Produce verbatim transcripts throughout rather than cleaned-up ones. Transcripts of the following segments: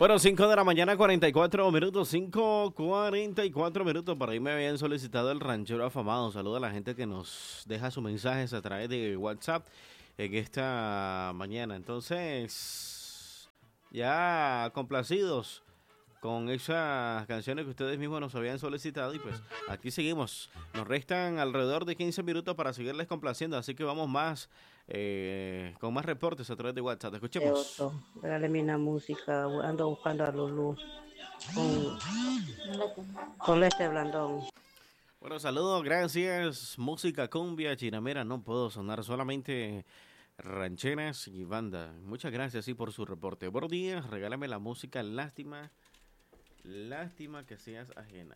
Bueno, cinco de la mañana, cuarenta y cuatro minutos, cinco cuarenta y cuatro minutos. Por ahí me habían solicitado el ranchero afamado. Saluda a la gente que nos deja sus mensajes a través de WhatsApp en esta mañana. Entonces, ya complacidos con esas canciones que ustedes mismos nos habían solicitado y pues aquí seguimos. Nos restan alrededor de quince minutos para seguirles complaciendo, así que vamos más eh, con más reportes a través de WhatsApp. Escuchemos. Otto, regáleme una música, ando buscando a Lulú con, con este Blandón. Bueno, saludos, gracias. Música cumbia, chinamera, no puedo sonar, solamente rancheras y banda. Muchas gracias, sí, por su reporte. Buenos días, regálame la música, lástima, lástima que seas ajena.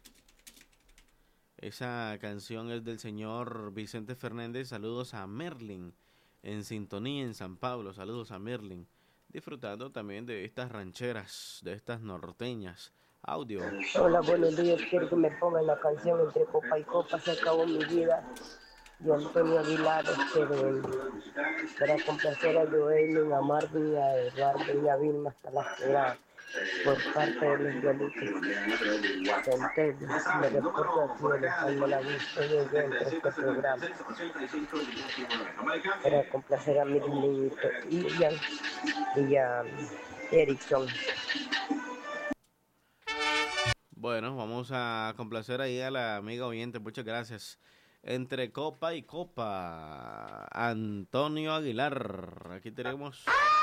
Esa canción es del señor Vicente Fernández. Saludos a Merlin en sintonía en San Pablo. Saludos a Merlin. Disfrutando también de estas rancheras, de estas norteñas. Audio. Hola, buenos días, quiero que me pongan la canción Entre Copa y Copa, se acabó mi vida. De Antonio Aguilar, este, de, para complacer a Joel, a Marvin, a Eduardo y a Vilma hasta la ciudad. Por parte de los Dialitos Centelio, me reporto aquí en el de la vista de dentro de este programa para complacer a mi niñito Ian y a Erickson. Bueno, vamos a complacer ahí a la amiga oyente. Muchas gracias. Entre copa y copa, Antonio Aguilar. Aquí tenemos